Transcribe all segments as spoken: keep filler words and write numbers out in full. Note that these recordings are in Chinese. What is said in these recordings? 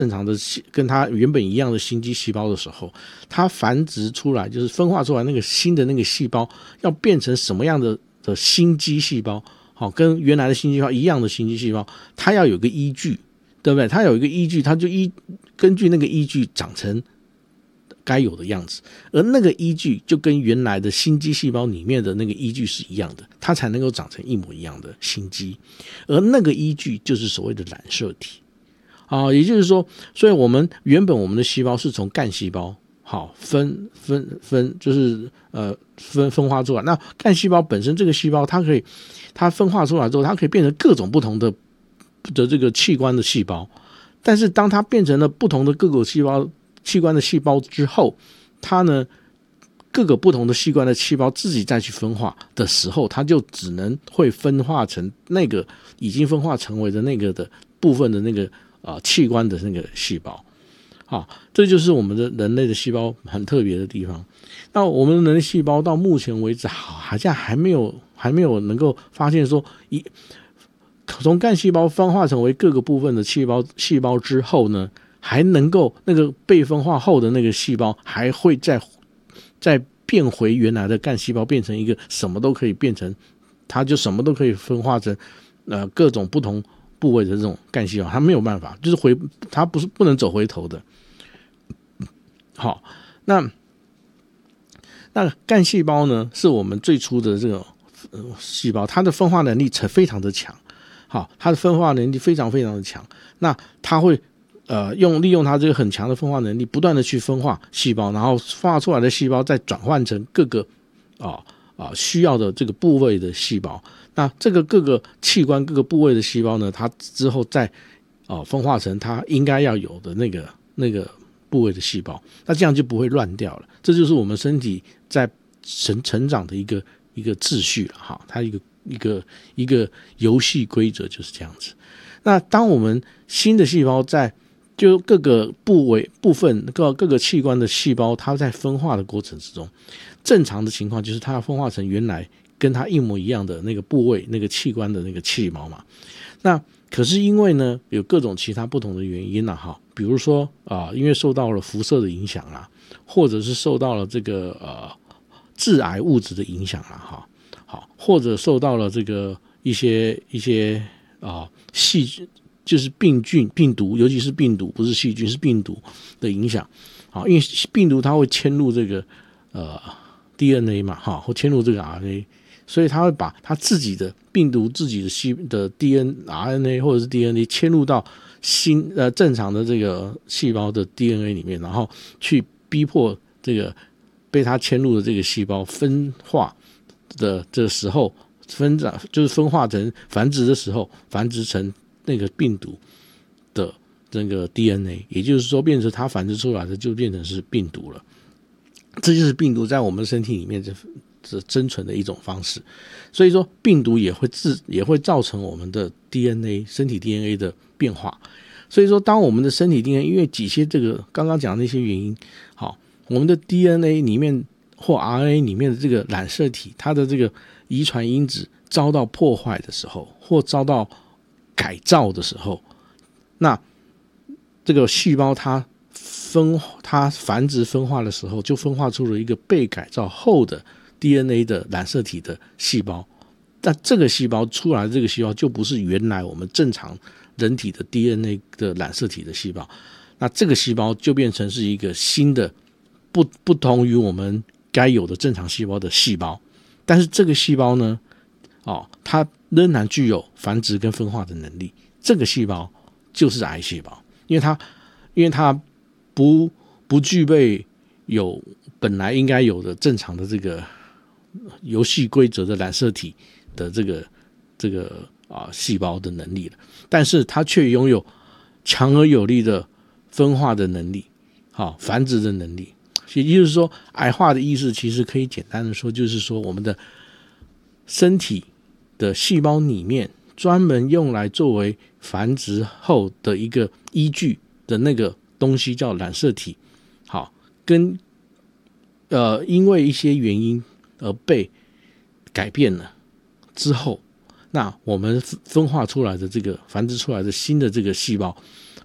正常的跟它原本一样的心肌细胞的时候，它繁殖出来就是分化出来那个新的那个细胞要变成什么样的的心肌细胞，好，跟原来的心肌细胞一样的心肌细胞，它要有个依据，对不对？它有一个依据，它就依根据那个依据长成该有的样子，而那个依据就跟原来的心肌细胞里面的那个依据是一样的，它才能够长成一模一样的心肌，而那个依据就是所谓的染色体。啊，也就是说，所以我们原本我们的细胞是从干细胞好分分分，就是呃分分化出来。那干细胞本身这个细胞，它可以它分化出来之后，它可以变成各种不同的的这个器官的细胞。但是当它变成了不同的各个细胞器官的细胞之后，它呢各个不同的器官的细胞自己再去分化的时候，它就只能会分化成那个已经分化成为的那个的部分的那个。啊，器官的那个细胞，好，这就是我们的人类的细胞很特别的地方。那我们的人类细胞到目前为止，好像还没有还没有能够发现说，一从干细胞分化成为各个部分的细胞细胞之后呢，还能够那个被分化后的那个细胞还会再再变回原来的干细胞，变成一个什么都可以变成，它就什么都可以分化成呃各种不同部位的这种干细胞，它没有办法，就是回它不是不能走回头的。好，那那干细胞呢，是我们最初的这个、呃、细胞，它的分化能力非常的强。好，它的分化能力非常非常的强。那它会呃用利用它这个很强的分化能力，不断的去分化细胞，然后分化出来的细胞再转换成各个啊啊需要的这个部位的细胞。那这个各个器官各个部位的细胞呢，它之后再哦分化成它应该要有的那个那个部位的细胞，那这样就不会乱掉了。这就是我们身体在成成长的一个一个秩序了哈，它一个一个一个游戏规则就是这样子。那当我们新的细胞在就各个部位部分各各个器官的细胞，它在分化的过程之中，正常的情况就是它要分化成原来跟它一模一样的那个部位那个器官的那个细胞嘛。那可是因为呢有各种其他不同的原因啊，哈，比如说啊、呃，因为受到了辐射的影响啊，或者是受到了这个呃致癌物质的影响啊，哈，好，或者受到了这个一些一些啊细菌，就是病菌病毒，尤其是病毒，不是细菌是病毒的影响。好，因为病毒它会迁入这个呃 D N A 嘛，哈，或迁入这个 R N A。所以它会把它自己的病毒自己的细的 D N R N A 或者是 D N A 迁入到新呃正常的这个细胞的 D N A 里面，然后去逼迫这个被它迁入的这个细胞分化的这个时候分长就是分化成繁殖的时候繁殖成那个病毒的这个 D N A， 也就是说变成它繁殖出来的就变成是病毒了。这就是病毒在我们身体里面是生存的一种方式，所以说病毒也会自也会造成我们的 D N A 身体 D N A 的变化。所以说当我们的身体 D N A 因为几些这个刚刚讲的那些原因，好，我们的 D N A 里面或 R N A 里面的这个染色体，它的这个遗传因子遭到破坏的时候，或遭到改造的时候，那这个细胞它分它繁殖分化的时候，就分化出了一个被改造后的D N A 的染色体的细胞，但这个细胞出来的这个细胞就不是原来我们正常人体的 D N A 的染色体的细胞，那这个细胞就变成是一个新的不不同于我们该有的正常细胞的细胞，但是这个细胞呢，哦，它仍然具有繁殖跟分化的能力，这个细胞就是癌细胞，因为它因为它不不具备有本来应该有的正常的这个游戏规则的染色体的这个这个啊细胞的能力了，但是它却拥有强而有力的分化的能力，好，繁殖的能力。也就是说，癌化的意思其实可以简单的说，就是说我们的身体的细胞里面专门用来作为繁殖后的一个依据的那个东西叫染色体，好，跟呃因为一些原因而被改变了之后，那我们分化出来的这个繁殖出来的新的这个细胞，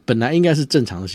本来应该是正常的